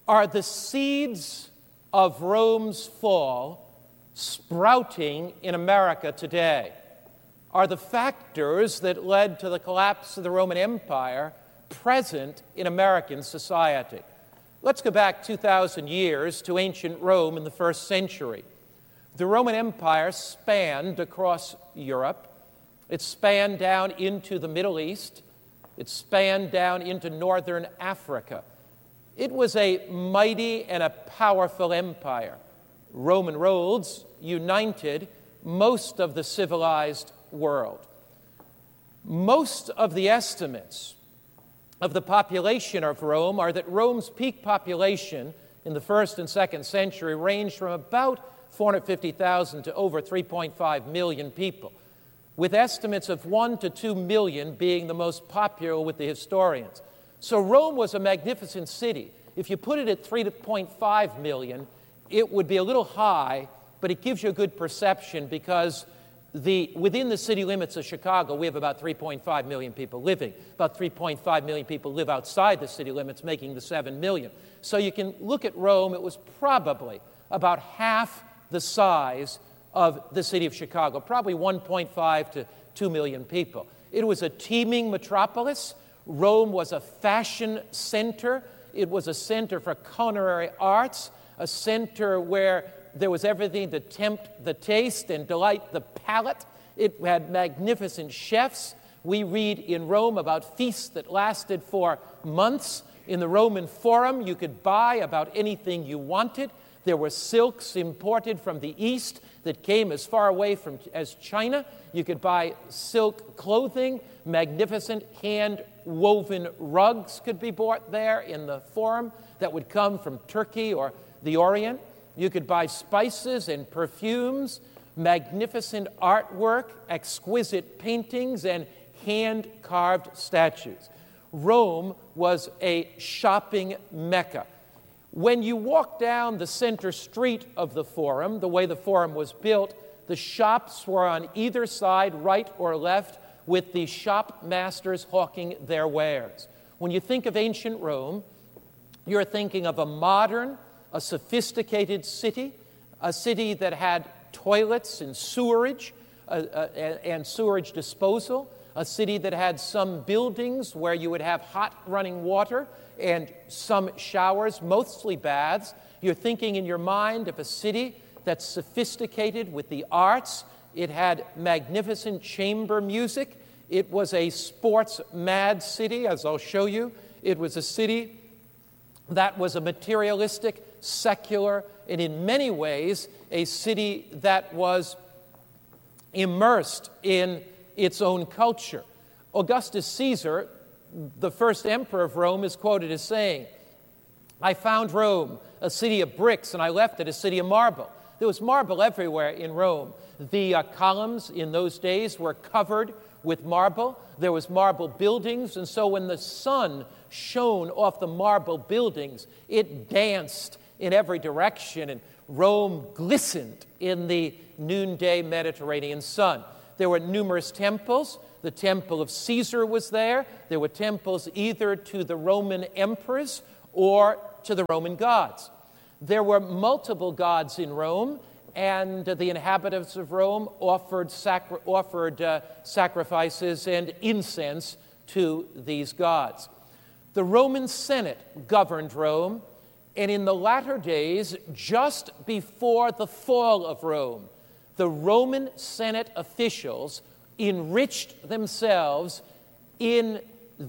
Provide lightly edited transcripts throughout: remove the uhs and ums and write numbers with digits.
Are the seeds of Rome's fall sprouting in America today? Are the factors that led to the collapse of the Roman Empire present in American society? Let's go back 2,000 years to ancient Rome in the first century. The Roman Empire spanned across Europe. It spanned down into the Middle East. It spanned down into northern Africa. It was a mighty and a powerful empire. Roman roads united most of the civilized world. Most of the estimates of the population of Rome are that Rome's peak population in the first and second century ranged from about 450,000 to over 3.5 million people, with estimates of 1 to 2 million being the most popular with the historians. So Rome was a magnificent city. If you put it at 3.5 million, it would be a little high, but it gives you a good perception because within the city limits of Chicago, we have about 3.5 million people living. About 3.5 million people live outside the city limits, making the 7 million. So you can look at Rome. It was probably about half the size of the city of Chicago, probably 1.5 to 2 million people. It was a teeming metropolis. Rome was a fashion center. It was a center for culinary arts, a center where there was everything to tempt the taste and delight the palate. It had magnificent chefs. We read in Rome about feasts that lasted for months. In the Roman Forum, you could buy about anything you wanted. There were silks imported from the East that came as far away as China. You could buy silk clothing. Magnificent hand-woven rugs could be bought there in the Forum that would come from Turkey or the Orient. You could buy spices and perfumes, magnificent artwork, exquisite paintings, and hand-carved statues. Rome was a shopping mecca. When you walk down the center street of the Forum, the way the Forum was built, the shops were on either side, right or left, with the shop masters hawking their wares. When you think of ancient Rome, you're thinking of a modern, a sophisticated city, a city that had toilets and sewerage disposal, a city that had some buildings where you would have hot running water and some showers, mostly baths. You're thinking in your mind of a city that's sophisticated with the arts. It had magnificent chamber music. It was a sports-mad city, as I'll show you. It was a city that was a materialistic, secular, and in many ways, a city that was immersed in its own culture. Augustus Caesar, the first emperor of Rome, is quoted as saying, "I found Rome, a city of bricks, and I left it a city of marble." There was marble everywhere in Rome. The columns in those days were covered with marble. There was marble buildings, and so when the sun shone off the marble buildings, it danced in every direction, and Rome glistened in the noonday Mediterranean sun. There were numerous temples. The temple of Caesar was there. There were temples either to the Roman emperors or to the Roman gods. There were multiple gods in Rome, and the inhabitants of Rome offered sacrifices and incense to these gods. The Roman Senate governed Rome, and in the latter days, just before the fall of Rome, the Roman Senate officials enriched themselves and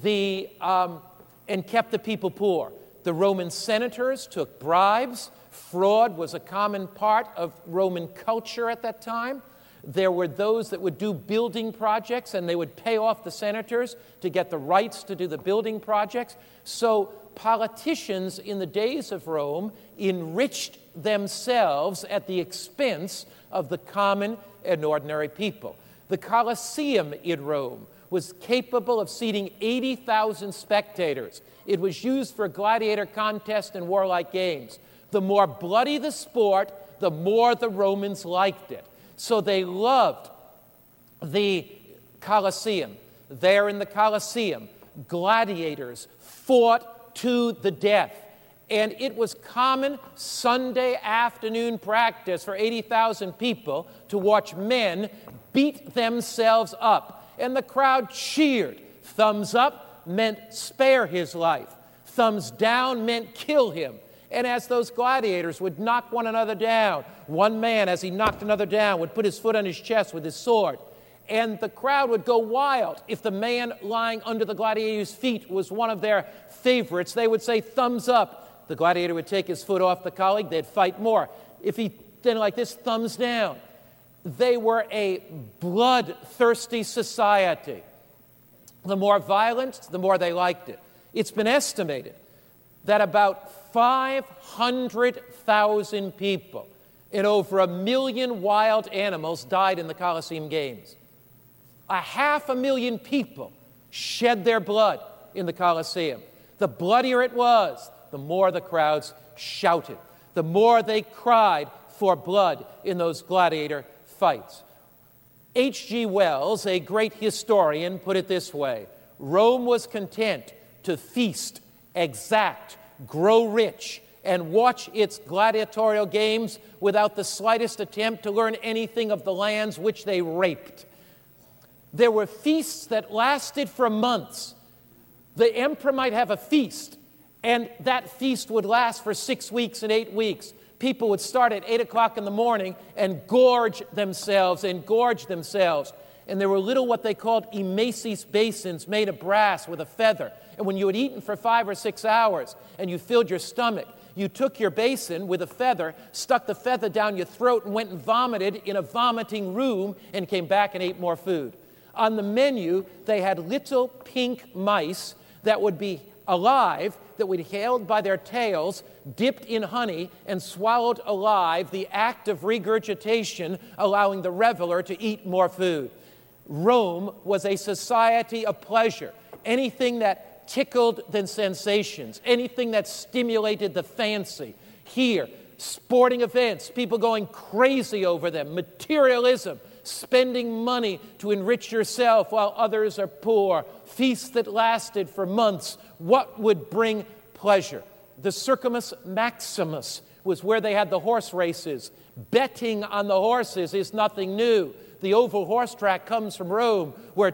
kept the people poor. The Roman senators took bribes. Fraud was a common part of Roman culture at that time. There were those that would do building projects, and they would pay off the senators to get the rights to do the building projects. So politicians in the days of Rome enriched themselves at the expense of the common and ordinary people. The Colosseum in Rome was capable of seating 80,000 spectators. It was used for gladiator contests and warlike games. The more bloody the sport, the more the Romans liked it. So they loved the Colosseum. There in the Colosseum, gladiators fought to the death. And it was common Sunday afternoon practice for 80,000 people to watch men beat themselves up. And the crowd cheered. Thumbs up meant spare his life. Thumbs down meant kill him. And as those gladiators would knock one another down, one man, as he knocked another down, would put his foot on his chest with his sword. And the crowd would go wild. If the man lying under the gladiator's feet was one of their favorites, they would say, thumbs up. The gladiator would take his foot off the colleague. They'd fight more. If he did like this, thumbs down. They were a bloodthirsty society. The more violent, the more they liked it. It's been estimated that about 500,000 people and over 1 million wild animals died in the Colosseum Games. 500,000 people shed their blood in the Colosseum. The bloodier it was, the more the crowds shouted, the more they cried for blood in those gladiator fights. H.G. Wells, a great historian, put it this way: Rome was content to feast, exact, grow rich, and watch its gladiatorial games without the slightest attempt to learn anything of the lands which they raped. There were feasts that lasted for months. The emperor might have a feast, and that feast would last for 6 weeks and 8 weeks. People would start at 8 o'clock in the morning and gorge themselves. And there were little what they called emacies basins made of brass with a feather. And when you had eaten for 5 or 6 hours and you filled your stomach, you took your basin with a feather, stuck the feather down your throat, and went and vomited in a vomiting room and came back and ate more food. On the menu, they had little pink mice that would be alive, that would be held by their tails, dipped in honey, and swallowed alive, the act of regurgitation allowing the reveler to eat more food. Rome was a society of pleasure. Anything that tickled the sensations, anything that stimulated the fancy. Here, sporting events, people going crazy over them, materialism, spending money to enrich yourself while others are poor, feasts that lasted for months. What would bring pleasure? The Circus Maximus was where they had the horse races. Betting on the horses is nothing new. The oval horse track comes from Rome, where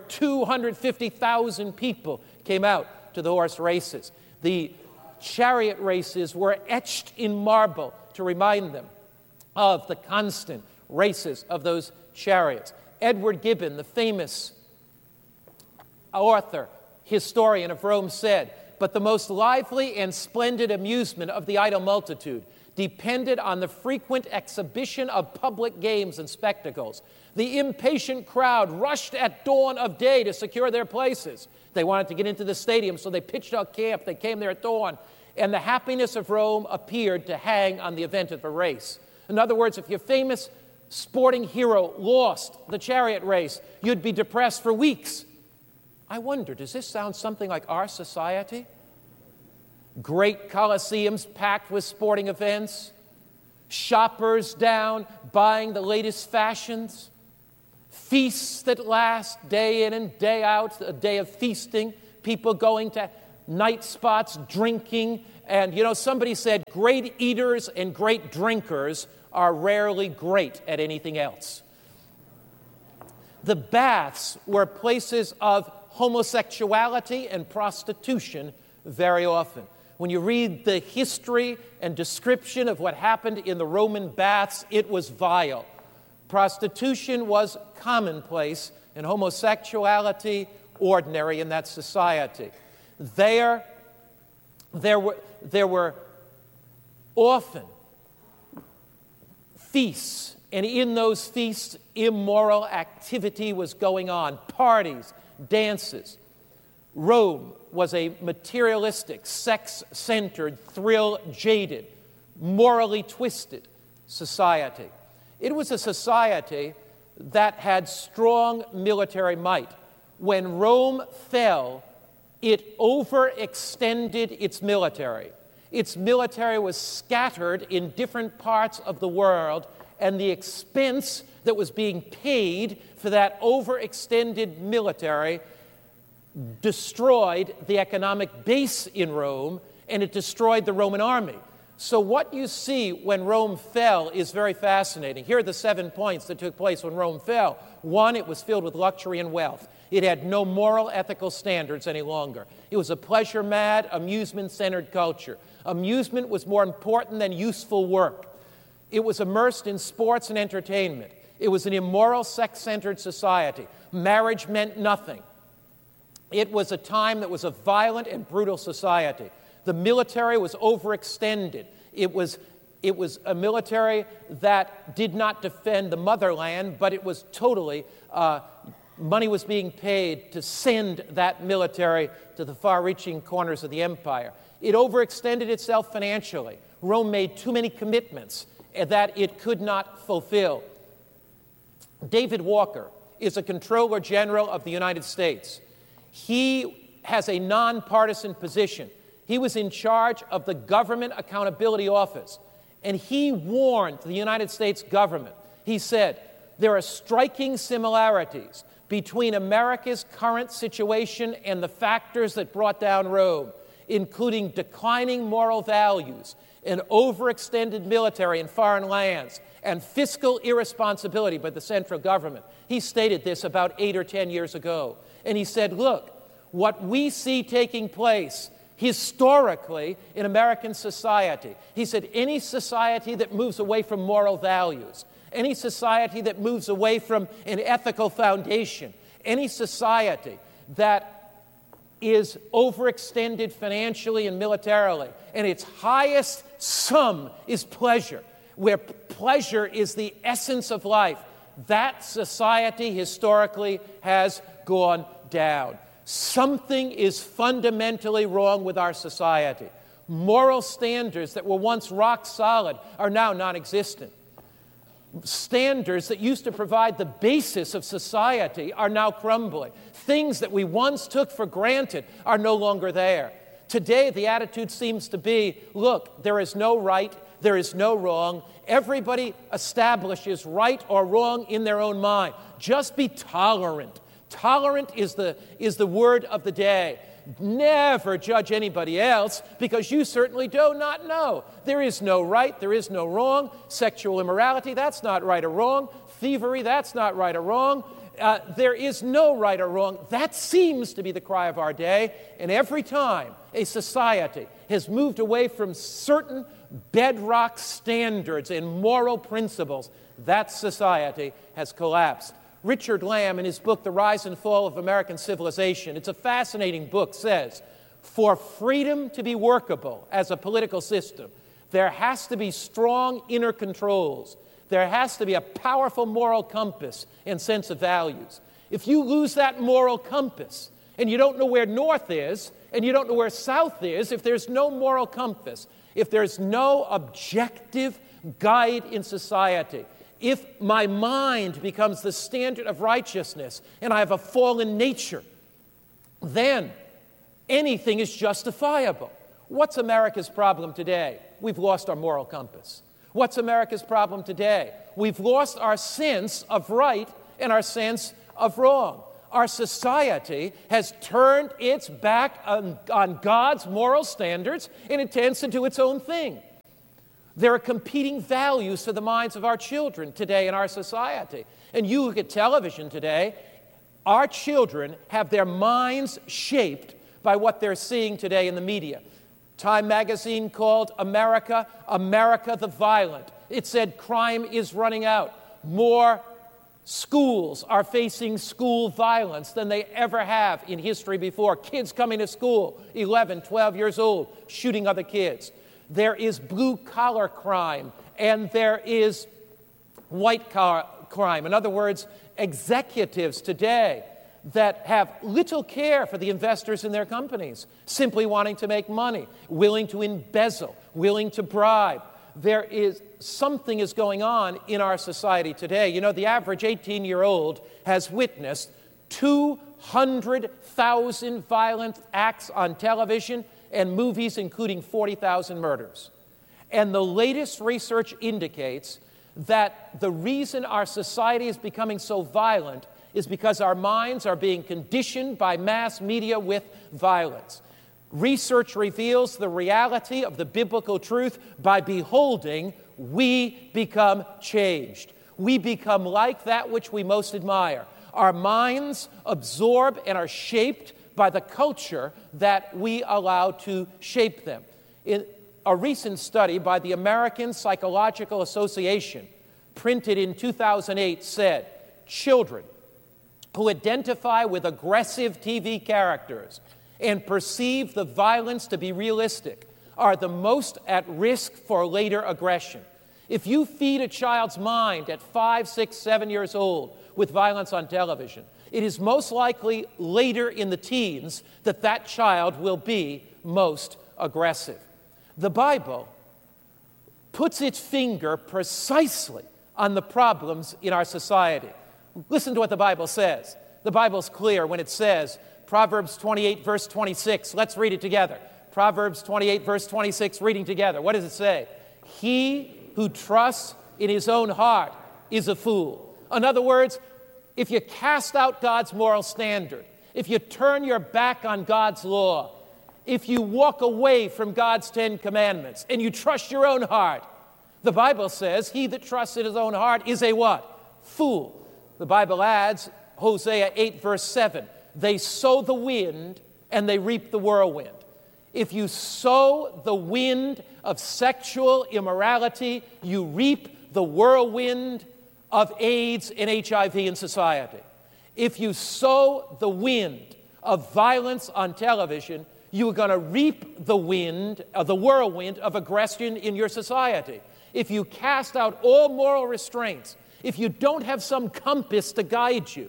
250,000 people came out to the horse races. The chariot races were etched in marble to remind them of the constant races of those chariots. Edward Gibbon, the famous author, historian of Rome, said, "But the most lively and splendid amusement of the idle multitude depended on the frequent exhibition of public games and spectacles. The impatient crowd rushed at dawn of day to secure their places. They wanted to get into the stadium, so they pitched out camp. They came there at dawn. And the happiness of Rome appeared to hang on the event of a race." In other words, if your famous sporting hero lost the chariot race, you'd be depressed for weeks. I wonder, does this sound something like our society? Great coliseums packed with sporting events, shoppers down buying the latest fashions, feasts that last day in and day out, a day of feasting, people going to night spots, drinking. And, somebody said great eaters and great drinkers are rarely great at anything else. The baths were places of homosexuality and prostitution very often. When you read the history and description of what happened in the Roman baths, it was vile. Prostitution was commonplace and homosexuality ordinary in that society. There were often feasts, and in those feasts, immoral activity was going on, parties, dances. Rome was a materialistic, sex-centered, thrill-jaded, morally twisted society. It was a society that had strong military might. When Rome fell, it overextended its military. Its military was scattered in different parts of the world, and the expense that was being paid for that overextended military destroyed the economic base in Rome and it destroyed the Roman army. So what you see when Rome fell is very fascinating. Here are the 7 points that took place when Rome fell. 1, it was filled with luxury and wealth. It had no moral, ethical standards any longer. It was a pleasure-mad, amusement-centered culture. Amusement was more important than useful work. It was immersed in sports and entertainment. It was an immoral, sex-centered society. Marriage meant nothing. It was a time that was a violent and brutal society. The military was overextended. It was a military that did not defend the motherland, but it was totally, money was being paid to send that military to the far-reaching corners of the empire. It overextended itself financially. Rome made too many commitments that it could not fulfill. David Walker is a Comptroller General of the United States. He has a nonpartisan position. He was in charge of the Government Accountability Office, and he warned the United States government. He said, there are striking similarities between America's current situation and the factors that brought down Rome, including declining moral values, an overextended military in foreign lands, and fiscal irresponsibility by the central government. He stated this about 8 or 10 years ago. And he said, look, what we see taking place historically in American society, he said, any society that moves away from moral values, any society that moves away from an ethical foundation, any society that is overextended financially and militarily, and its highest sum is pleasure, where pleasure is the essence of life, that society historically has gone down. Something is fundamentally wrong with our society. Moral standards that were once rock solid are now non-existent. Standards that used to provide the basis of society are now crumbling. Things that we once took for granted are no longer there. Today, the attitude seems to be, look, there is no right, there is no wrong. Everybody establishes right or wrong in their own mind. Just be tolerant. Tolerant is the word of the day. Never judge anybody else, because you certainly do not know. There is no right, there is no wrong. Sexual immorality, that's not right or wrong. Thievery, that's not right or wrong. There is no right or wrong. That seems to be the cry of our day. And every time a society has moved away from certain bedrock standards and moral principles, that society has collapsed. Richard Lamb, in his book, The Rise and Fall of American Civilization, it's a fascinating book, says, for freedom to be workable as a political system, there has to be strong inner controls. There has to be a powerful moral compass and sense of values. If you lose that moral compass, and you don't know where north is, and you don't know where south is, if there's no moral compass, if there's no objective guide in society, if my mind becomes the standard of righteousness and I have a fallen nature, then anything is justifiable. What's America's problem today? We've lost our moral compass. What's America's problem today? We've lost our sense of right and our sense of wrong. Our society has turned its back on God's moral standards, and it tends to do its own thing. There are competing values for the minds of our children today in our society. And you look at television today, our children have their minds shaped by what they're seeing today in the media. Time magazine called America, America the Violent. It said crime is running out. More schools are facing school violence than they ever have in history before. Kids coming to school, 11, 12 years old, shooting other kids. There is blue-collar crime, and there is white-collar crime. In other words, executives today that have little care for the investors in their companies, simply wanting to make money, willing to embezzle, willing to bribe. Something is going on in our society today. You know, the average 18-year-old has witnessed 200,000 violent acts on television and movies, including 40,000 murders. And the latest research indicates that the reason our society is becoming so violent is because our minds are being conditioned by mass media with violence. Research reveals the reality of the biblical truth. By beholding, we become changed. We become like that which we most admire. Our minds absorb and are shaped by the culture that we allow to shape them. In a recent study by the American Psychological Association, printed in 2008, said children who identify with aggressive TV characters and perceive the violence to be realistic are the most at risk for later aggression. If you feed a child's mind at 5, 6, 7 years old with violence on television, it is most likely later in the teens that that child will be most aggressive. The Bible puts its finger precisely on the problems in our society. Listen to what the Bible says. The Bible's clear when it says, Proverbs 28, verse 26. Let's read it together. Proverbs 28, verse 26, reading together. What does it say? He who trusts in his own heart is a fool. In other words, if you cast out God's moral standard, if you turn your back on God's law, if you walk away from God's 10 commandments and you trust your own heart, the Bible says he that trusts in his own heart is a what? Fool. The Bible adds, Hosea 8, verse 7, they sow the wind and they reap the whirlwind. If you sow the wind of sexual immorality, you reap the whirlwind of AIDS and HIV in society. If you sow the wind of violence on television, you're going to reap the whirlwind of aggression in your society. If you cast out all moral restraints, if you don't have some compass to guide you,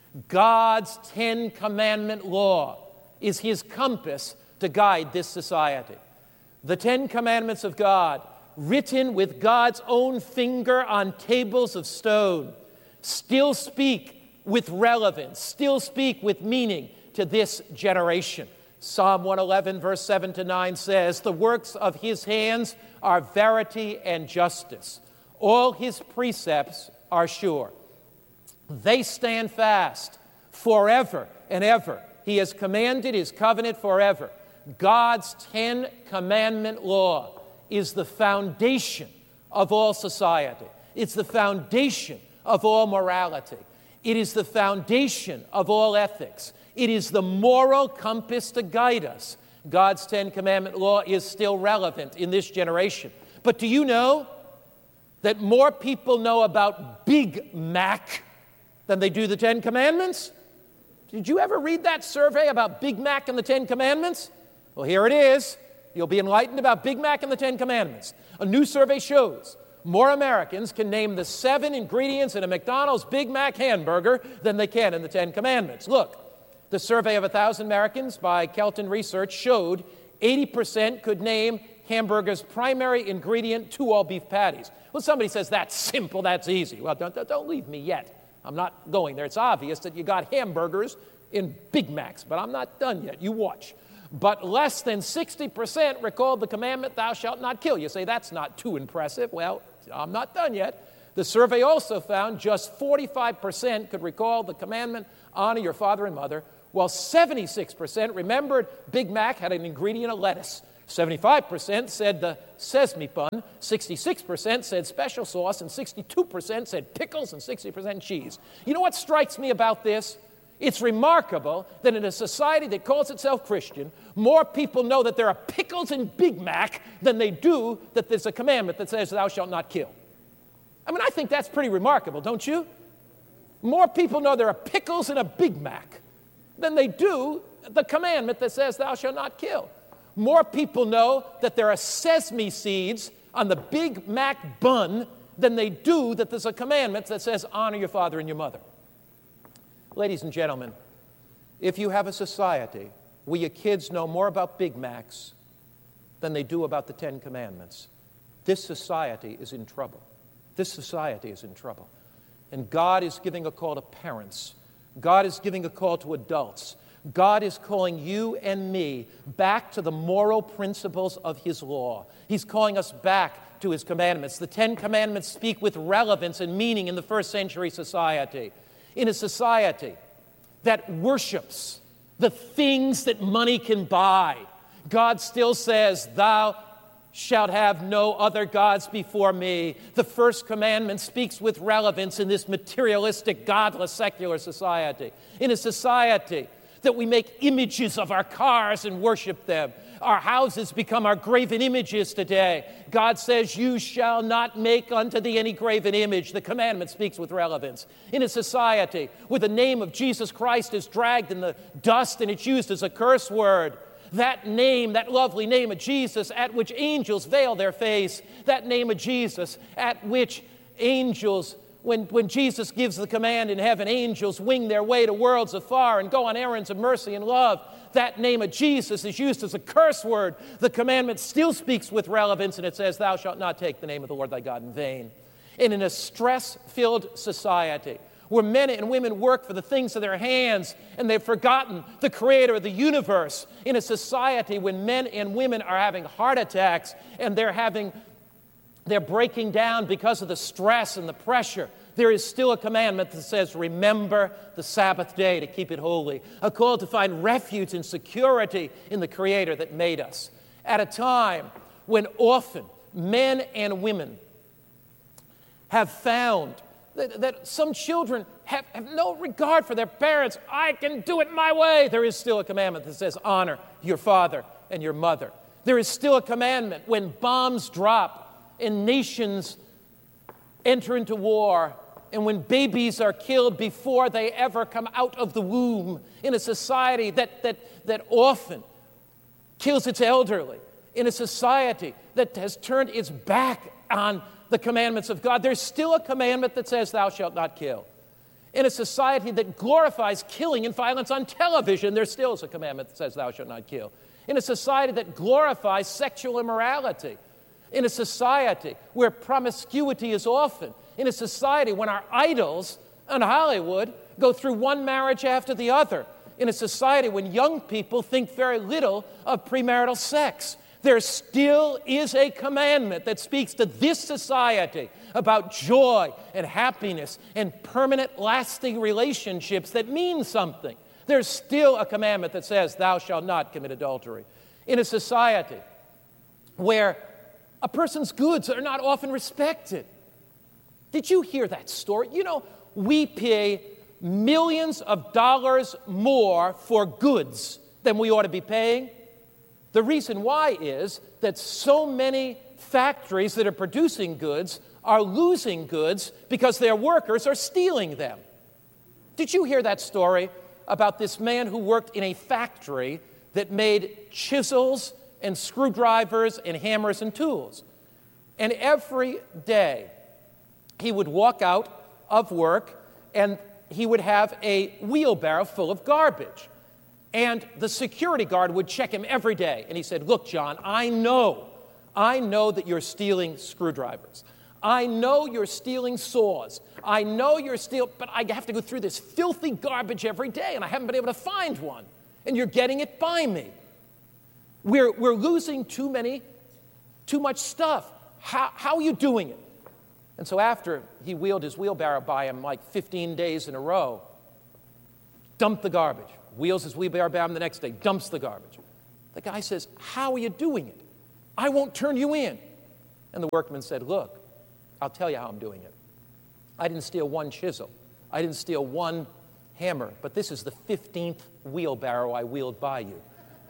God's 10 commandment law is his compass to guide this society. The 10 commandments of God, written with God's own finger on tables of stone, still speak with relevance, still speak with meaning to this generation. Psalm 111, verse 7 to 9 says, the works of his hands are verity and justice. All his precepts are sure. They stand fast forever and ever. He has commanded his covenant forever. God's 10 commandment law is the foundation of all society. It's the foundation of all morality. It is the foundation of all ethics. It is the moral compass to guide us. God's 10 commandment law is still relevant in this generation. But do you know that more people know about Big Mac than they do the 10 commandments? Did you ever read that survey about Big Mac and the 10 commandments? Well, here it is. You'll be enlightened about Big Mac and the 10 commandments. A new survey shows more Americans can name the 7 ingredients in a McDonald's Big Mac hamburger than they can in the 10 commandments. Look, the survey of 1,000 Americans by Kelton Research showed 80% could name hamburger's primary ingredient, 2 all-beef patties. Well, somebody says, that's simple, that's easy. Well, don't leave me yet. I'm not going there. It's obvious that you got hamburgers in Big Macs, but I'm not done yet. You watch. But less than 60% recalled the commandment, thou shalt not kill. You say, that's not too impressive. Well, I'm not done yet. The survey also found just 45% could recall the commandment, honor your father and mother, while 76% remembered Big Mac had an ingredient of lettuce. 75% said the sesame bun, 66% said special sauce, and 62% said pickles, and 60% cheese. You know what strikes me about this? It's remarkable that in a society that calls itself Christian, more people know that there are pickles in Big Mac than they do that there's a commandment that says thou shalt not kill. I mean, I think that's pretty remarkable, don't you? More people know there are pickles in a Big Mac than they do the commandment that says thou shalt not kill. More people know that there are sesame seeds on the Big Mac bun than they do that there's a commandment that says honor your father and your mother. Ladies and gentlemen, if you have a society where your kids know more about Big Macs than they do about the 10 commandments, this society is in trouble. This society is in trouble. And God is giving a call to parents. God is giving a call to adults. God is calling you and me back to the moral principles of his law. He's calling us back to his commandments. The 10 commandments speak with relevance and meaning in the first century society. In a society that worships the things that money can buy, God still says, thou shalt have no other gods before me. The first commandment speaks with relevance in this materialistic, godless, secular society. In a society that we make images of our cars and worship them. Our houses become our graven images today. God says, you shall not make unto thee any graven image. The commandment speaks with relevance. In a society where the name of Jesus Christ is dragged in the dust and it's used as a curse word, that name, that lovely name of Jesus, at which angels veil their face, that name of Jesus, at which angels, when Jesus gives the command in heaven, angels wing their way to worlds afar and go on errands of mercy and love. That name of Jesus is used as a curse word. The commandment still speaks with relevance, and it says, thou shalt not take the name of the Lord thy God in vain. And in a stress-filled society, where men and women work for the things of their hands and they've forgotten the creator of the universe, in a society when men and women are having heart attacks and they're breaking down because of the stress and the pressure, there is still a commandment that says, remember the Sabbath day to keep it holy. A call to find refuge and security in the Creator that made us. At a time when often men and women have found that some children have no regard for their parents. I can do it my way. There is still a commandment that says, honor your father and your mother. There is still a commandment when bombs drop and nations enter into war, and when babies are killed before they ever come out of the womb, in a society that often kills its elderly, in a society that has turned its back on the commandments of God, there's still a commandment that says, thou shalt not kill. In a society that glorifies killing and violence on television, there still is a commandment that says, thou shalt not kill. In a society that glorifies sexual immorality, in a society where promiscuity is often, in a society when our idols in Hollywood go through one marriage after the other, in a society when young people think very little of premarital sex, there still is a commandment that speaks to this society about joy and happiness and permanent, lasting relationships that mean something. There's still a commandment that says, thou shalt not commit adultery. In a society where a person's goods are not often respected. Did you hear that story? You know, we pay millions of dollars more for goods than we ought to be paying. The reason why is that so many factories that are producing goods are losing goods because their workers are stealing them. Did you hear that story about this man who worked in a factory that made chisels and screwdrivers and hammers and tools? And every day he would walk out of work and he would have a wheelbarrow full of garbage. And the security guard would check him every day. And he said, look, John, I know that you're stealing screwdrivers. I know you're stealing saws. I know you're stealing, but I have to go through this filthy garbage every day, and I haven't been able to find one. And you're getting it by me. We're losing too much stuff. How are you doing it? And so after he wheeled his wheelbarrow by him like 15 days in a row, dumped the garbage, wheels his wheelbarrow by him the next day, dumps the garbage. The guy says, how are you doing it? I won't turn you in. And the workman said, look, I'll tell you how I'm doing it. I didn't steal one chisel. I didn't steal one hammer, but this is the 15th wheelbarrow I wheeled by you.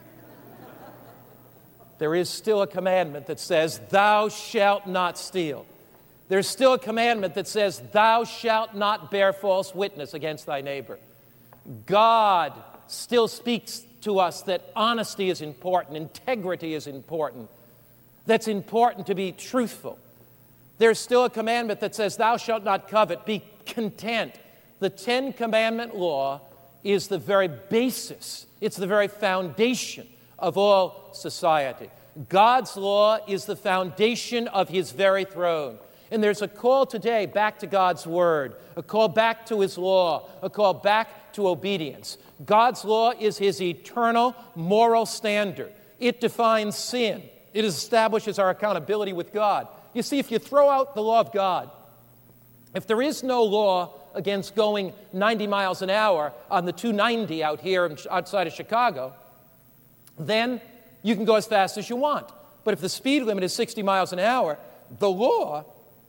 There is still a commandment that says, thou shalt not steal. There's still a commandment that says, thou shalt not bear false witness against thy neighbor. God still speaks to us that honesty is important, integrity is important, that's important to be truthful. There's still a commandment that says, thou shalt not covet, be content. The Ten Commandment law is the very basis, it's the very foundation of all society. God's law is the foundation of his very throne. And there's a call today back to God's word, a call back to his law, a call back to obedience. God's law is his eternal moral standard. It defines sin. It establishes our accountability with God. You see, if you throw out the law of God, if there is no law against going 90 miles an hour on the 290 out here outside of Chicago, then You can go as fast as you want. But if the speed limit is 60 miles an hour, the law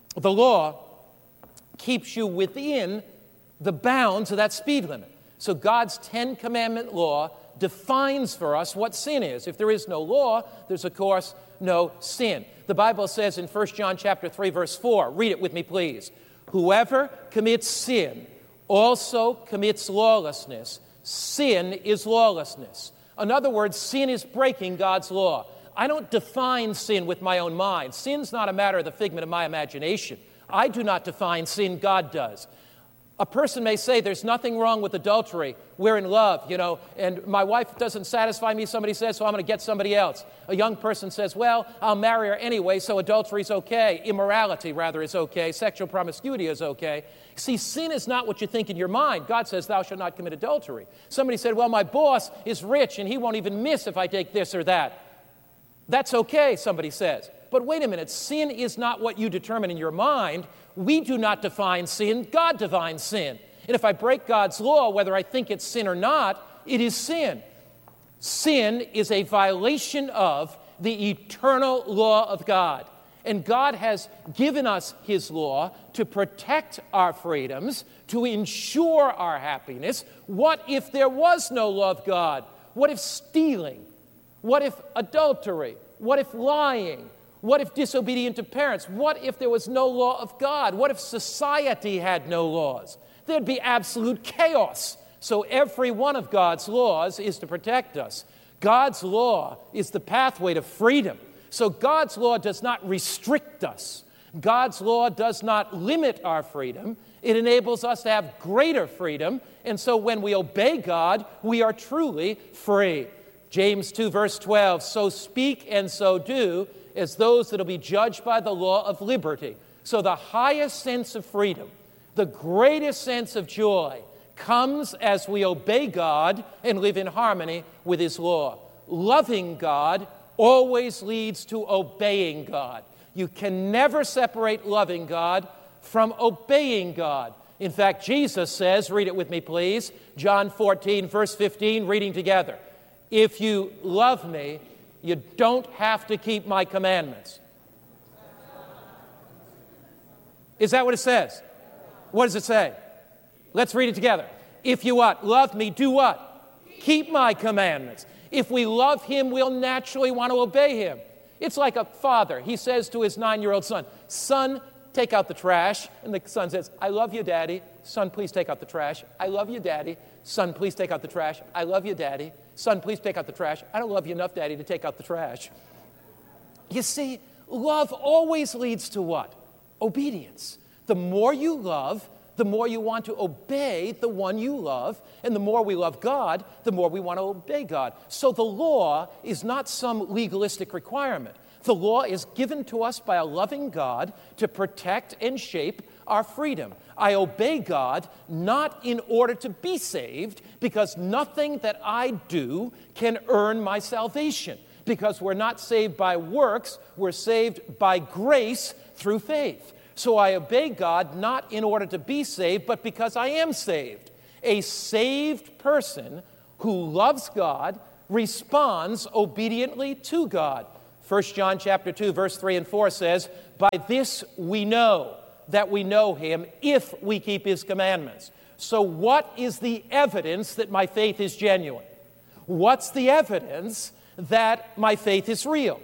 keeps you within the bounds of that speed limit. So God's 10 Commandment law defines for us what sin is. If there is no law, there's, of course, no sin. The Bible says in 1 John chapter 3, verse 4, read it with me, please. Whoever commits sin also commits lawlessness. Sin is lawlessness. In other words, sin is breaking God's law. I don't define sin with my own mind. Sin's not a matter of the figment of my imagination. I do not define sin, God does. A person may say, there's nothing wrong with adultery. We're in love, and my wife doesn't satisfy me, somebody says, so I'm going to get somebody else. A young person says, well, I'll marry her anyway, so adultery's okay. Immorality, rather, is okay. Sexual promiscuity is okay. See, sin is not what you think in your mind. God says, thou shalt not commit adultery. Somebody said, well, my boss is rich, and he won't even miss if I take this or that. That's okay, somebody says. But wait a minute, sin is not what you determine in your mind. We do not define sin, God defines sin. And if I break God's law, whether I think it's sin or not, it is sin. Sin is a violation of the eternal law of God. And God has given us His law to protect our freedoms, to ensure our happiness. What if there was no law of God? What if stealing? What if adultery? What if lying? What if disobedient to parents? What if there was no law of God? What if society had no laws? There'd be absolute chaos. So every one of God's laws is to protect us. God's law is the pathway to freedom. So God's law does not restrict us. God's law does not limit our freedom. It enables us to have greater freedom. And so when we obey God, we are truly free. James 2, verse 12, so speak and so do as those that will be judged by the law of liberty. So the highest sense of freedom, the greatest sense of joy, comes as we obey God and live in harmony with His law. Loving God always leads to obeying God. You can never separate loving God from obeying God. In fact, Jesus says, read it with me please, John 14, verse 15, reading together. If you love me, you don't have to keep my commandments. Is that what it says? What does it say? Let's read it together. If you what? Love me, do what? Keep my commandments. If we love Him, we'll naturally want to obey Him. It's like a father. He says to his 9-year-old son, son, take out the trash. And the son says, I love you, Daddy. Son, please take out the trash. I love you, Daddy. Son, please take out the trash. I love you, Daddy. Son, please take out the trash. I don't love you enough, Daddy, to take out the trash. You see, love always leads to what? Obedience. The more you love, the more you want to obey the one you love. And the more we love God, the more we want to obey God. So the law is not some legalistic requirement. The law is given to us by a loving God to protect and shape our freedom. I obey God not in order to be saved, because nothing that I do can earn my salvation. Because we're not saved by works, we're saved by grace through faith. So I obey God not in order to be saved, but because I am saved. A saved person who loves God responds obediently to God. 1 John chapter 2, verse 3 and 4 says, by this we know that we know Him if we keep His commandments. So what is the evidence that my faith is genuine? What's the evidence that my faith is real?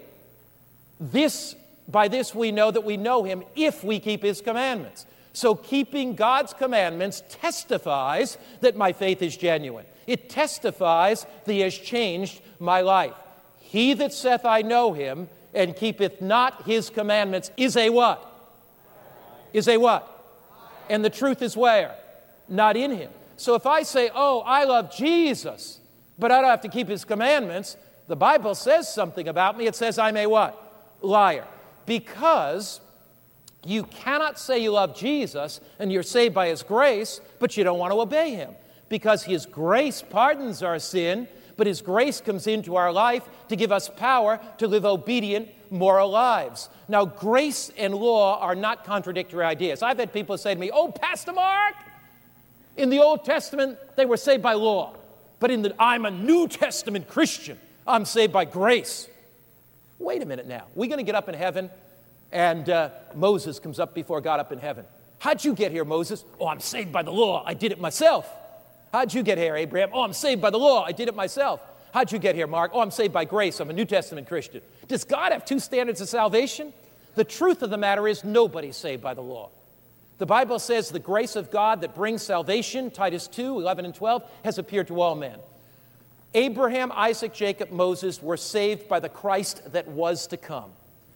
By this we know that we know Him if we keep His commandments. So keeping God's commandments testifies that my faith is genuine. It testifies that He has changed my life. He that saith, I know Him, and keepeth not His commandments is a what? Is a what? And the truth is where? Not in Him. So if I say, oh, I love Jesus, but I don't have to keep His commandments, the Bible says something about me. It says I'm a what? Liar. Because you cannot say you love Jesus and you're saved by His grace, but you don't want to obey Him. Because His grace pardons our sin, but His grace comes into our life to give us power to live obedient, moral lives. Now, grace and law are not contradictory ideas. I've had people say to me, oh, Pastor Mark, in the Old Testament, they were saved by law. But I'm a New Testament Christian. I'm saved by grace. Wait a minute now. We're going to get up in heaven, and Moses comes up before God up in heaven. How'd you get here, Moses? Oh, I'm saved by the law. I did it myself. How'd you get here, Abraham? Oh, I'm saved by the law. I did it myself. How'd you get here, Mark? Oh, I'm saved by grace. I'm a New Testament Christian. Does God have two standards of salvation? The truth of the matter is nobody's saved by the law. The Bible says the grace of God that brings salvation, Titus 2, 11 and 12, has appeared to all men. Abraham, Isaac, Jacob, Moses were saved by the Christ that was to come.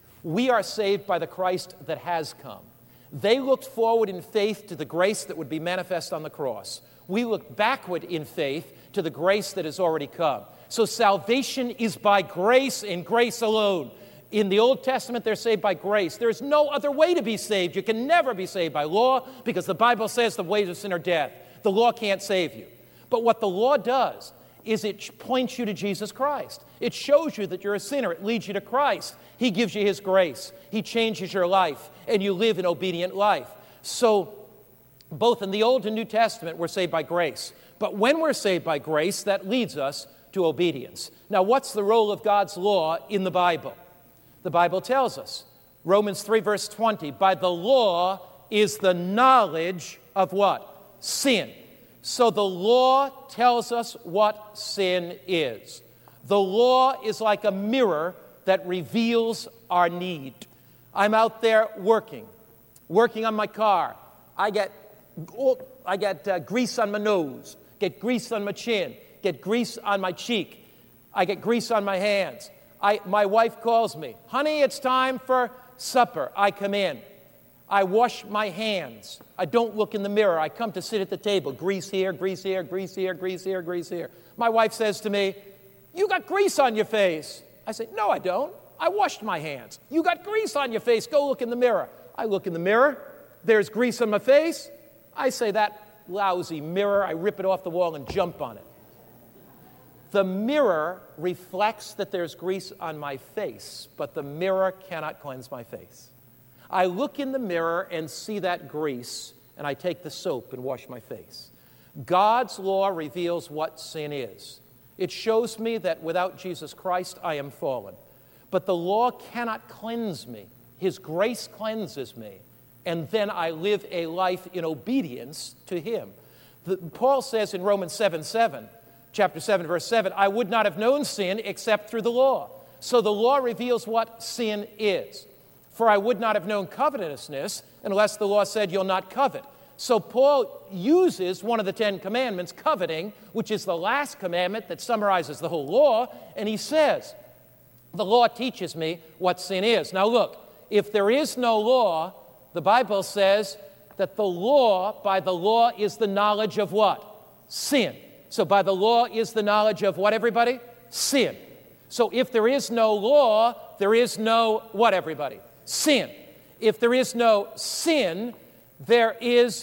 We are saved by the Christ that has come. They looked forward in faith to the grace that would be manifest on the cross. We look backward in faith to the grace that has already come. So salvation is by grace and grace alone. In the Old Testament, they're saved by grace. There's no other way to be saved. You can never be saved by law because the Bible says the wages of sin are death. The law can't save you. But what the law does is it points you to Jesus Christ. It shows you that you're a sinner. It leads you to Christ. He gives you His grace. He changes your life, and you live an obedient life. So both in the Old and New Testament, we're saved by grace. But when we're saved by grace, that leads us to obedience. Now, what's the role of God's law in the Bible? The Bible tells us, Romans 3, verse 20, by the law is the knowledge of what? Sin. So the law tells us what sin is. The law is like a mirror that reveals our need. I'm out there working on my car. I get grease on my nose, get grease on my chin, get grease on my cheek. I get grease on my hands. My wife calls me, honey, it's time for supper. I come in. I wash my hands. I don't look in the mirror. I come to sit at the table. Grease here, grease here, grease here, grease here, grease here. My wife says to me, you got grease on your face. I say, no, I don't. I washed my hands. You got grease on your face. Go look in the mirror. I look in the mirror. There's grease on my face. I say, that lousy mirror. I rip it off the wall and jump on it. The mirror reflects that there's grease on my face, but the mirror cannot cleanse my face. I look in the mirror and see that grease, and I take the soap and wash my face. God's law reveals what sin is. It shows me that without Jesus Christ, I am fallen. But the law cannot cleanse me. His grace cleanses me, and then I live a life in obedience to Him. Paul says in Romans 7:7, chapter 7, verse 7, I would not have known sin except through the law. So the law reveals what sin is. For I would not have known covetousness unless the law said you'll not covet. So Paul uses one of the 10 commandments, coveting, which is the last commandment that summarizes the whole law, and he says, the law teaches me what sin is. Now look, if there is no law, the Bible says that by the law is the knowledge of what? Sin. So by the law is the knowledge of what, everybody? Sin. So if there is no law, there is no what, everybody? Sin. If there is no sin, there is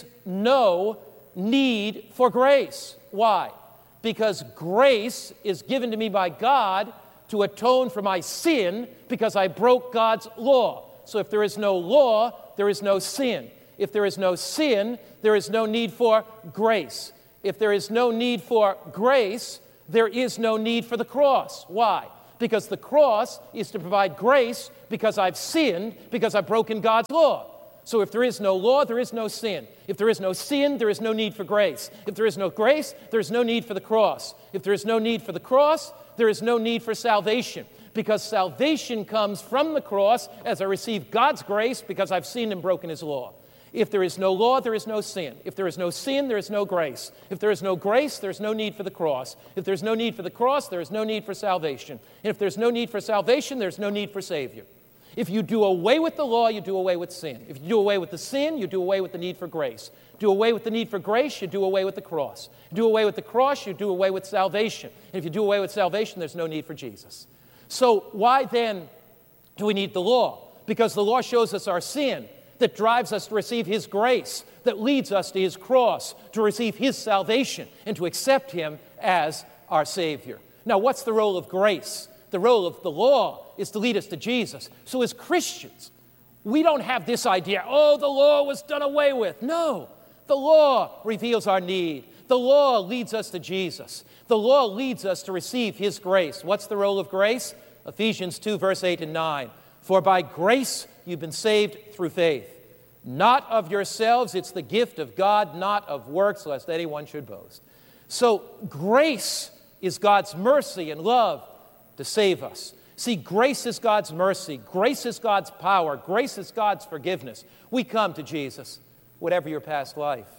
no need for grace. Why? Because grace is given to me by God to atone for my sin because I broke God's law. So if there is no law, there is no sin. If there is no sin, there is no need for grace. If there is no need for grace, there is no need for the cross. Why? Because the cross is to provide grace because I've sinned, because I've broken God's law. So if there is no law, there is no sin. If there is no sin, there is no need for grace. If there is no grace, there is no need for the cross. If there is no need for the cross, there is no need for salvation. Because salvation comes from the cross as I receive God's grace because I've sinned and broken His law. If there is no law, there is no sin. If there is no sin, there is no grace. If there is no grace, there is no need for the cross. If there's no need for the cross, there is no need for salvation. And if there's no need for salvation, there's no need for Savior. If you do away with the law, you do away with sin. If you do away with the sin, you do away with the need for grace. Do away with the need for grace, you do away with the cross. Do away with the cross, you do away with salvation. And if you do away with salvation, there's no need for Jesus. So why then do we need the law? Because the law shows us our sin, that drives us to receive His grace, that leads us to His cross, to receive His salvation, and to accept Him as our Savior. Now, what's the role of grace? The role of the law is to lead us to Jesus. So as Christians, we don't have this idea, the law was done away with. No, the law reveals our need. The law leads us to Jesus. The law leads us to receive his grace. What's the role of grace? Ephesians 2, verse 8 and 9. For by grace you've been saved through faith. Not of yourselves, it's the gift of God, not of works, lest anyone should boast. So grace is God's mercy and love to save us. See, grace is God's mercy. Grace is God's power. Grace is God's forgiveness. We come to Jesus. Whatever your past life,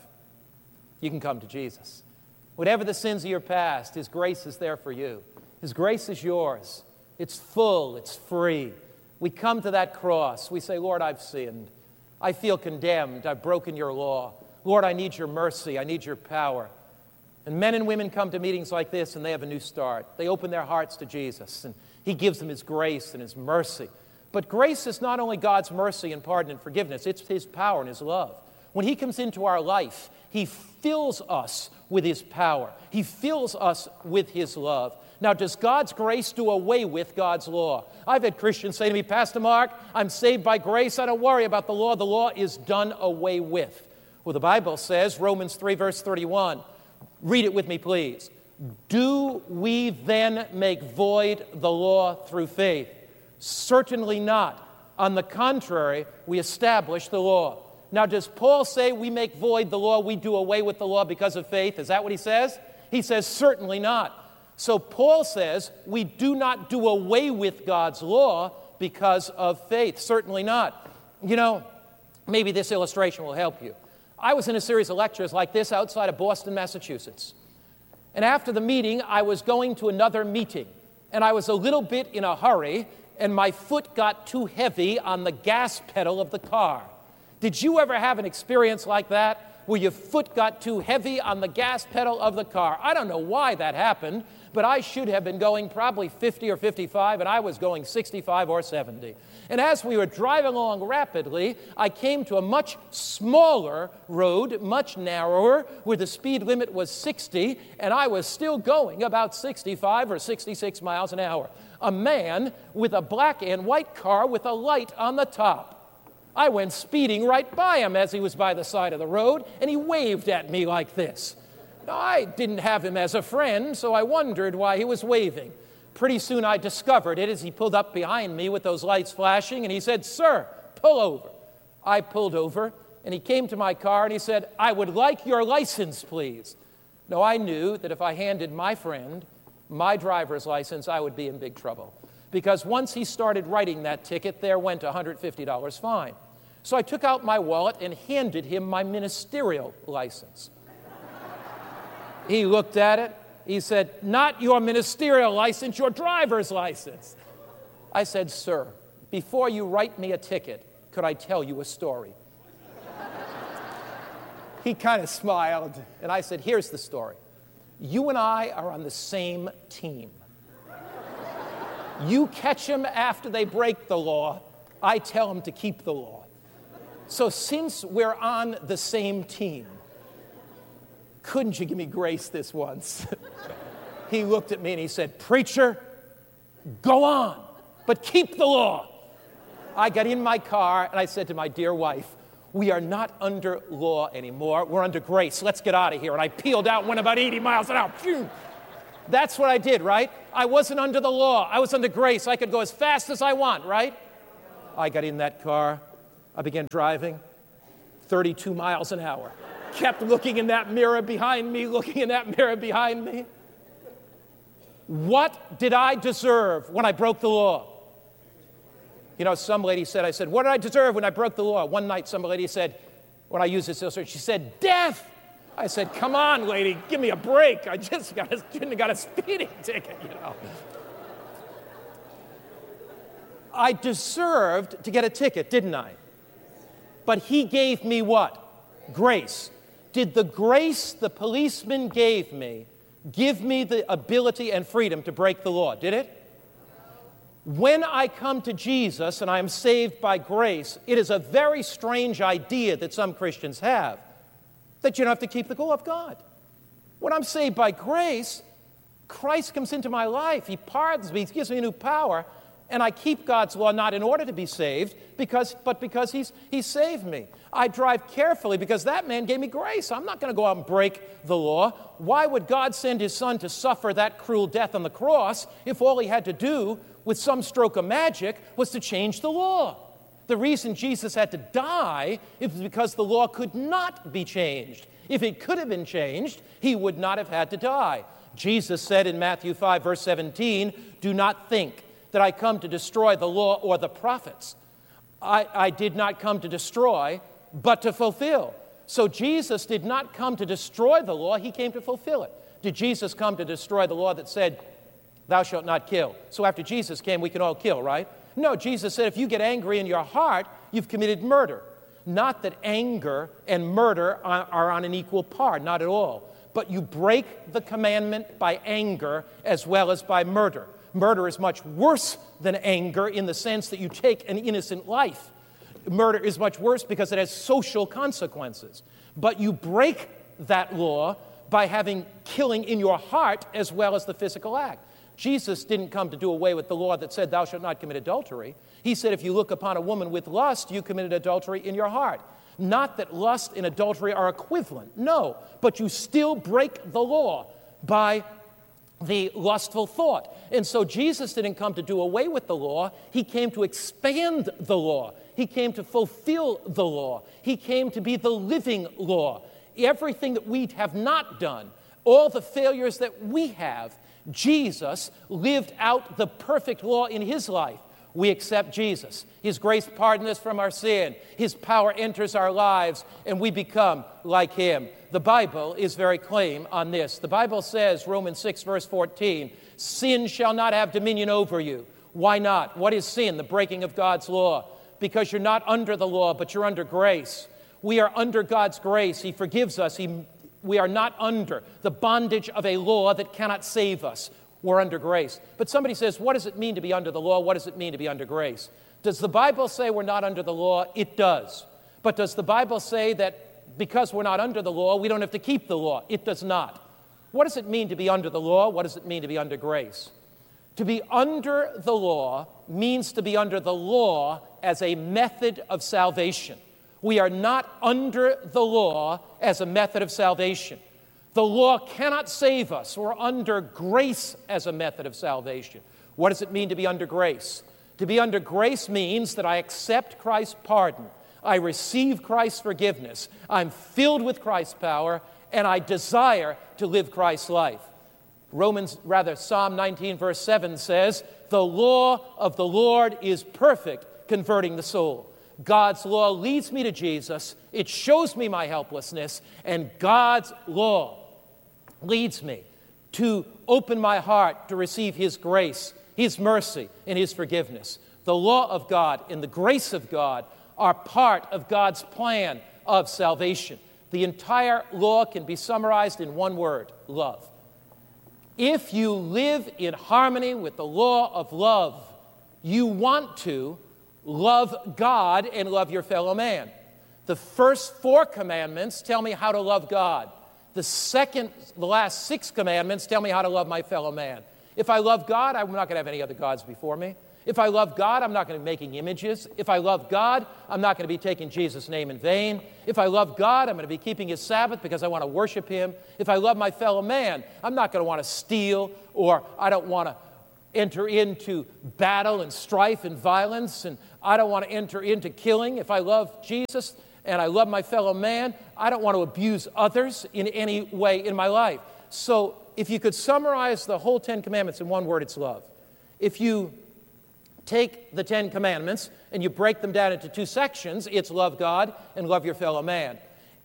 you can come to Jesus. Whatever the sins of your past, his grace is there for you. His grace is yours. It's full. It's free. We come to that cross. We say, Lord, I've sinned. I feel condemned. I've broken your law. Lord, I need your mercy. I need your power. And men and women come to meetings like this and they have a new start. They open their hearts to Jesus and he gives them his grace and his mercy. But grace is not only God's mercy and pardon and forgiveness, it's his power and his love. When he comes into our life, he fills us with his power. He fills us with his love. Now, does God's grace do away with God's law? I've had Christians say to me, Pastor Mark, I'm saved by grace. I don't worry about the law. The law is done away with. Well, the Bible says, Romans 3, verse 31. Read it with me, please. Do we then make void the law through faith? Certainly not. On the contrary, we establish the law. Now, does Paul say we make void the law, we do away with the law because of faith? Is that what he says? He says, certainly not. So Paul says we do not do away with God's law because of faith. Certainly not. You know, maybe this illustration will help you. I was in a series of lectures like this outside of Boston, Massachusetts. And after the meeting, I was going to another meeting. And I was a little bit in a hurry, and my foot got too heavy on the gas pedal of the car. Did you ever have an experience like that, where your foot got too heavy on the gas pedal of the car? I don't know why that happened, but I should have been going probably 50 or 55, and I was going 65 or 70. And as we were driving along rapidly, I came to a much smaller road, much narrower, where the speed limit was 60, and I was still going about 65 or 66 miles an hour. A man with a black and white car with a light on the top. I went speeding right by him as he was by the side of the road, and he waved at me like this. Now, I didn't have him as a friend, so I wondered why he was waving. Pretty soon I discovered it as he pulled up behind me with those lights flashing, and he said, "Sir, pull over." I pulled over, and he came to my car, and he said, "I would like your license, please." Now, I knew that if I handed my friend my driver's license, I would be in big trouble. Because once he started writing that ticket, there went a $150 fine. So I took out my wallet and handed him my ministerial license. He looked at it. He said, "Not your ministerial license, your driver's license." I said, "Sir, before you write me a ticket, could I tell you a story?" He kind of smiled, and I said, "Here's the story. You and I are on the same team. You catch them after they break the law. I tell them to keep the law. So since we're on the same team, couldn't you give me grace this once?" He looked at me and he said, "Preacher, go on, but keep the law." I got in my car and I said to my dear wife, "We are not under law anymore. We're under grace. Let's get out of here." And I peeled out, went about 80 miles an hour. Phew. That's what I did, right? I wasn't under the law. I was under grace. I could go as fast as I want, right? I got in that car. I began driving 32 miles an hour. Kept looking in that mirror behind me, looking in that mirror behind me. What did I deserve when I broke the law? You know, some lady said, I said, "What did I deserve when I broke the law?" One night, some lady said, when I used this illustration, she said, "Death." I said, "Come on, lady, give me a break. I just shouldn't have got a speeding ticket, you know." I deserved to get a ticket, didn't I? But he gave me what? Grace. Did the grace the policeman gave me give me the ability and freedom to break the law? Did it? When I come to Jesus and I am saved by grace, it is a very strange idea that some Christians have, that you don't have to keep the law of God. When I'm saved by grace, Christ comes into my life. He pardons me. He gives me new power. And I keep God's law not in order to be saved, but because He saved me. I drive carefully because that man gave me grace. I'm not going to go out and break the law. Why would God send His Son to suffer that cruel death on the cross if all He had to do with some stroke of magic was to change the law? The reason Jesus had to die is because the law could not be changed. If it could have been changed, He would not have had to die. Jesus said in Matthew 5, verse 17, "Do not think that I come to destroy the law or the prophets. I did not come to destroy, but to fulfill." So Jesus did not come to destroy the law, He came to fulfill it. Did Jesus come to destroy the law that said, "Thou shalt not kill"? So after Jesus came, we can all kill, right? No, Jesus said if you get angry in your heart, you've committed murder. Not that anger and murder are on an equal par, not at all. But you break the commandment by anger as well as by murder. Murder is much worse than anger in the sense that you take an innocent life. Murder is much worse because it has social consequences. But you break that law by having killing in your heart as well as the physical act. Jesus didn't come to do away with the law that said, "Thou shalt not commit adultery." He said, if you look upon a woman with lust, you committed adultery in your heart. Not that lust and adultery are equivalent. No, but you still break the law by the lustful thought. And so Jesus didn't come to do away with the law. He came to expand the law. He came to fulfill the law. He came to be the living law. Everything that we have not done, all the failures that we have, Jesus lived out the perfect law in His life. We accept Jesus. His grace pardons us from our sin. His power enters our lives, and we become like Him. The Bible is very clear on this. The Bible says, Romans 6, verse 14, "Sin shall not have dominion over you." Why not? What is sin? The breaking of God's law. Because you're not under the law, but you're under grace. We are under God's grace. He forgives us. We are not under the bondage of a law that cannot save us. We're under grace. But somebody says, what does it mean to be under the law? What does it mean to be under grace? Does the Bible say we're not under the law? It does. But does the Bible say that because we're not under the law, we don't have to keep the law? It does not. What does it mean to be under the law? What does it mean to be under grace? To be under the law means to be under the law as a method of salvation. We are not under the law as a method of salvation. The law cannot save us. We're under grace as a method of salvation. What does it mean to be under grace? To be under grace means that I accept Christ's pardon. I receive Christ's forgiveness. I'm filled with Christ's power, and I desire to live Christ's life. Psalm 19, verse 7 says, "The law of the Lord is perfect, converting the soul." God's law leads me to Jesus. It shows me my helplessness, and God's law leads me to open my heart to receive His grace, His mercy, and His forgiveness. The law of God and the grace of God are part of God's plan of salvation. The entire law can be summarized in one word: love. If you live in harmony with the law of love, you want to love God and love your fellow man. The first 4 commandments tell me how to love God. The last 6 commandments tell me how to love my fellow man. If I love God, I'm not going to have any other gods before me. If I love God, I'm not going to be making images. If I love God, I'm not going to be taking Jesus' name in vain. If I love God, I'm going to be keeping His Sabbath because I want to worship Him. If I love my fellow man, I'm not going to want to steal, or I don't want to enter into battle and strife and violence, and I don't want to enter into killing. If I love Jesus and I love my fellow man, I don't want to abuse others in any way in my life. So if you could summarize the whole 10 Commandments in one word, it's love. If you take the 10 Commandments and you break them down into 2 sections, it's love God and love your fellow man.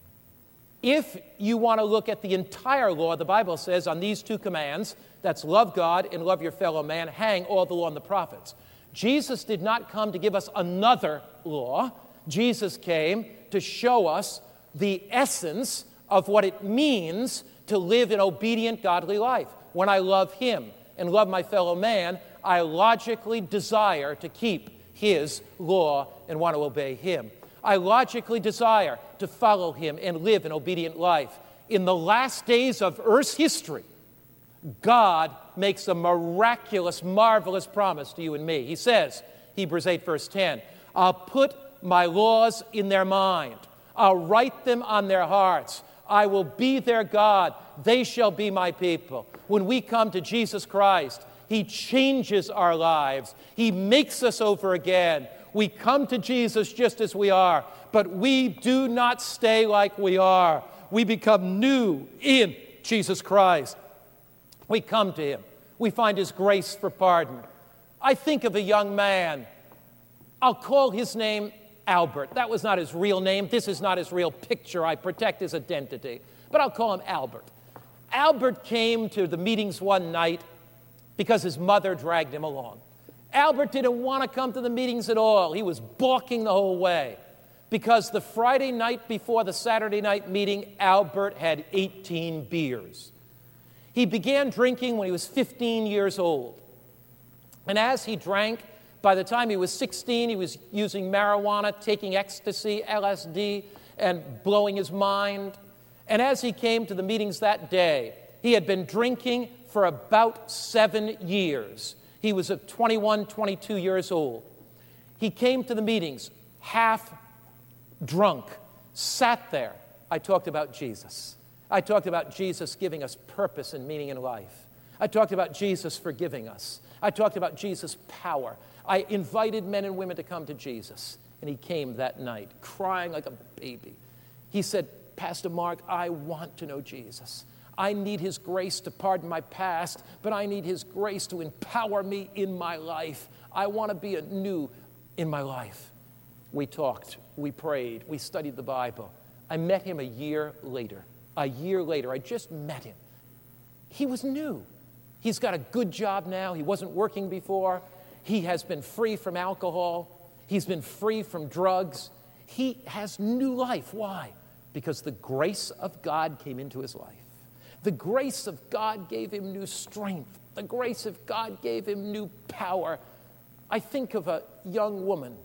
If you want to look at the entire law, the Bible says on these 2 commands, that's love God and love your fellow man, hang all the law and the prophets. Jesus did not come to give us another law. Jesus came to show us the essence of what it means to live an obedient, godly life. When I love Him and love my fellow man, I logically desire to keep His law and want to obey Him. I logically desire to follow Him and live an obedient life. In the last days of Earth's history, God makes a miraculous, marvelous promise to you and me. He says, Hebrews 8, verse 10, I'll put my laws in their mind. I'll write them on their hearts. I will be their God. They shall be my people. When we come to Jesus Christ, He changes our lives. He makes us over again. We come to Jesus just as we are, but we do not stay like we are. We become new in Jesus Christ. We come to Him. We find His grace for pardon. I think of a young man. I'll call his name Albert. That was not his real name. This is not his real picture. I protect his identity. But I'll call him Albert. Albert came to the meetings one night because his mother dragged him along. Albert didn't want to come to the meetings at all. He was balking the whole way because the Friday night before the Saturday night meeting, Albert had 18 beers. He began drinking when he was 15 years old. And as he drank, by the time he was 16, he was using marijuana, taking ecstasy, LSD, and blowing his mind. And as he came to the meetings that day, he had been drinking for about 7 years. He was 21, 22 years old. He came to the meetings half drunk, sat there. I talked about Jesus. I talked about Jesus giving us purpose and meaning in life. I talked about Jesus forgiving us. I talked about Jesus' power. I invited men and women to come to Jesus, and he came that night, crying like a baby. He said, Pastor Mark, I want to know Jesus. I need His grace to pardon my past, but I need His grace to empower me in my life. I want to be anew in my life. We talked, we prayed, we studied the Bible. I met him a year later. A year later, I just met him. He was new. He's got a good job now. He wasn't working before. He has been free from alcohol. He's been free from drugs. He has new life. Why? Because the grace of God came into his life. The grace of God gave him new strength. The grace of God gave him new power. I think of a young woman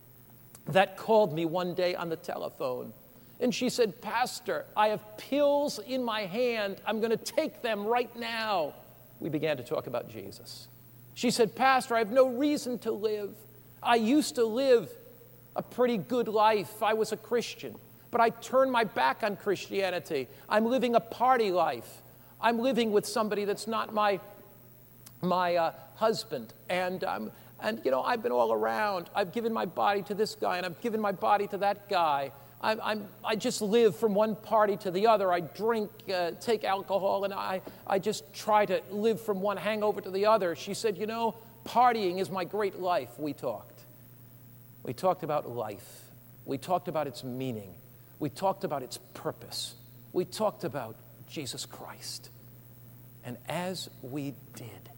that called me one day on the telephone. And she said, Pastor, I have pills in my hand. I'm going to take them right now. We began to talk about Jesus. She said, Pastor, I have no reason to live. I used to live a pretty good life. I was a Christian. But I turned my back on Christianity. I'm living a party life. I'm living with somebody that's not my husband. And I've been all around. I've given my body to this guy, and I've given my body to that guy. I just live from one party to the other. I drink, take alcohol, and I just try to live from one hangover to the other. She said, partying is my great life. We talked. We talked about life. We talked about its meaning. We talked about its purpose. We talked about Jesus Christ. And as we did,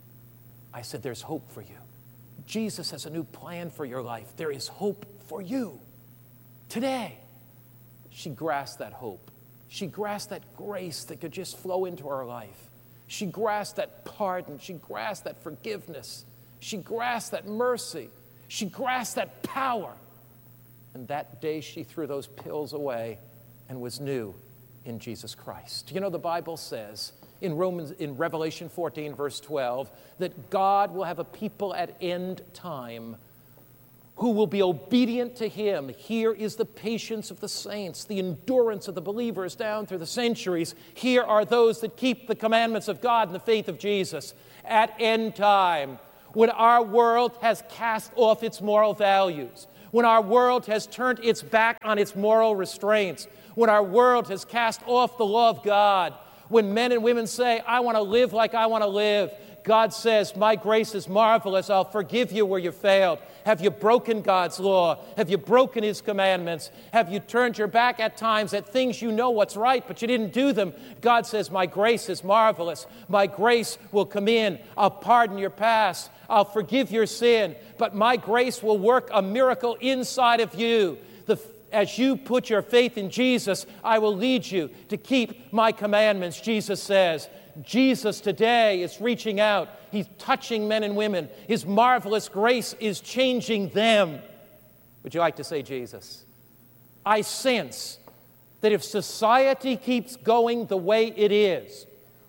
I said, there's hope for you. Jesus has a new plan for your life. There is hope for you. Today, she grasped that hope. She grasped that grace that could just flow into her life. She grasped that pardon. She grasped that forgiveness. She grasped that mercy. She grasped that power. And that day she threw those pills away and was new in Jesus Christ. The Bible says in Revelation 14, verse 12, that God will have a people at end time who will be obedient to Him. Here is the patience of the saints, the endurance of the believers down through the centuries. Here are those that keep the commandments of God and the faith of Jesus. At end time, when our world has cast off its moral values, when our world has turned its back on its moral restraints, when our world has cast off the law of God, when men and women say, I want to live like I want to live, God says, my grace is marvelous. I'll forgive you where you failed. Have you broken God's law? Have you broken His commandments? Have you turned your back at times at things you know what's right, but you didn't do them? God says, my grace is marvelous. My grace will come in. I'll pardon your past. I'll forgive your sin. But my grace will work a miracle inside of you. As you put your faith in Jesus, I will lead you to keep my commandments, Jesus says. Jesus today is reaching out. He's touching men and women. His marvelous grace is changing them. Would you like to say Jesus? I sense that if society keeps going the way it is,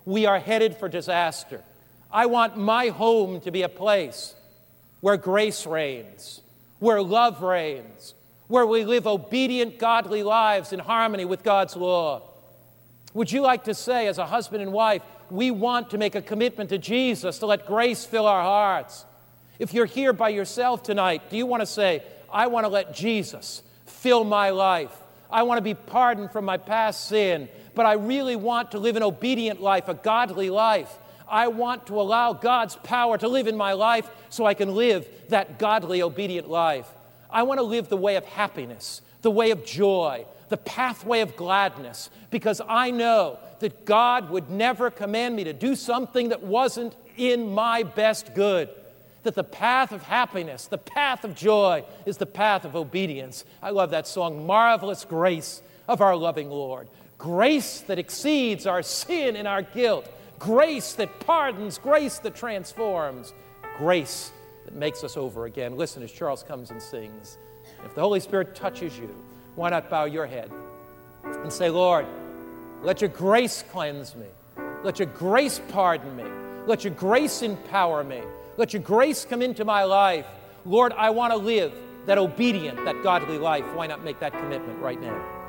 we are headed for disaster. I want my home to be a place where grace reigns, where love reigns, where we live obedient, godly lives in harmony with God's law. Would you like to say, as a husband and wife, we want to make a commitment to Jesus, to let grace fill our hearts? If you're here by yourself tonight, do you want to say, I want to let Jesus fill my life? I want to be pardoned from my past sin, but I really want to live an obedient life, a godly life. I want to allow God's power to live in my life so I can live that godly, obedient life. I want to live the way of happiness, the way of joy, the pathway of gladness, because I know that God would never command me to do something that wasn't in my best good. That the path of happiness, the path of joy, is the path of obedience. I love that song, Marvelous Grace of Our Loving Lord. Grace that exceeds our sin and our guilt. Grace that pardons, grace that transforms, grace that makes us over again. Listen as Charles comes and sings. If the Holy Spirit touches you, why not bow your head and say, Lord, let your grace cleanse me. Let your grace pardon me. Let your grace empower me. Let your grace come into my life. Lord, I want to live that obedient, that godly life. Why not make that commitment right now?